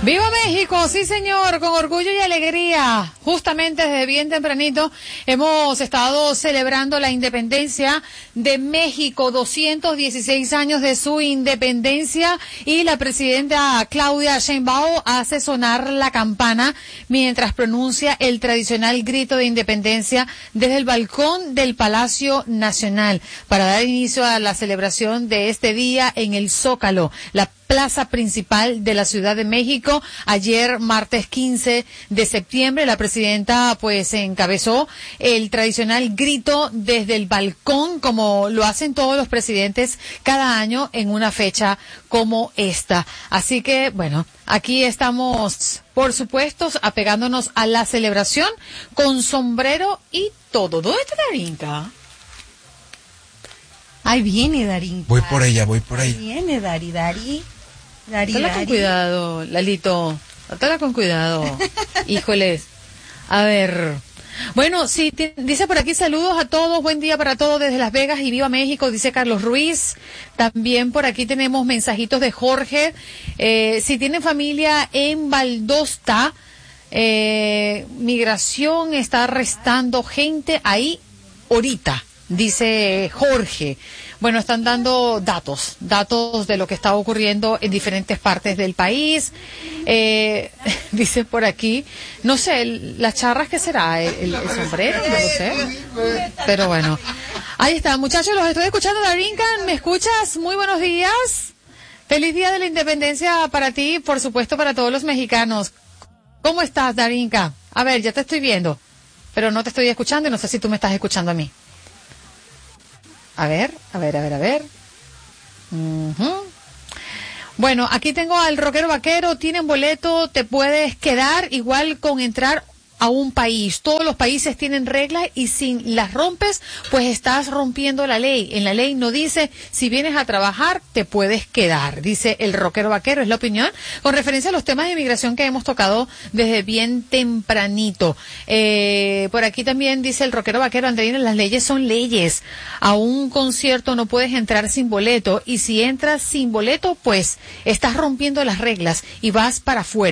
¡Viva México! Sí, señor, con orgullo y alegría. Justamente desde bien tempranito hemos estado celebrando la independencia de México, 216 años de su independencia, y la presidenta Claudia Sheinbaum hace sonar la campana mientras pronuncia el tradicional grito de independencia desde el balcón del Palacio Nacional para dar inicio a la celebración de este día en el Zócalo, la plaza principal de la Ciudad de México. Ayer, martes 15 de septiembre, la presidenta pues encabezó el tradicional grito desde el balcón, como lo hacen todos los presidentes cada año en una fecha como esta. Así que, bueno, aquí estamos, por supuesto, apegándonos a la celebración con sombrero y todo. ¿Dónde está Darinka? Ahí viene Darinka. Voy por ella. Ahí viene Dari. Trátala con cuidado, Lalito. Trátala con cuidado. Híjoles. A ver. Bueno, sí, dice por aquí saludos a todos, buen día para todos desde Las Vegas y viva México, dice Carlos Ruiz. También por aquí tenemos mensajitos de Jorge. Si tienen familia en Valdosta, migración está arrestando gente ahí ahorita, dice Jorge. Bueno, están dando datos de lo que está ocurriendo en diferentes partes del país. Dice por aquí, no sé, las charras, ¿qué será? ¿El sombrero? No lo sé. Pero bueno, ahí está, muchachos, los estoy escuchando. Darinka, ¿me escuchas? Muy buenos días. Feliz Día de la Independencia para ti, por supuesto, para todos los mexicanos. ¿Cómo estás, Darinka? A ver, ya te estoy viendo, pero no te estoy escuchando y no sé si tú me estás escuchando a mí. A ver. Bueno, aquí tengo al rockero vaquero, tienen boleto, te puedes quedar igual con entrar a un país. Todos los países tienen reglas y si las rompes, pues estás rompiendo la ley. En la ley no dice, si vienes a trabajar, te puedes quedar, dice el rockero vaquero, es la opinión, con referencia a los temas de inmigración que hemos tocado desde bien tempranito. Por aquí también dice el rockero vaquero, Andreina, las leyes son leyes. A un concierto no puedes entrar sin boleto, y si entras sin boleto, pues estás rompiendo las reglas y vas para afuera.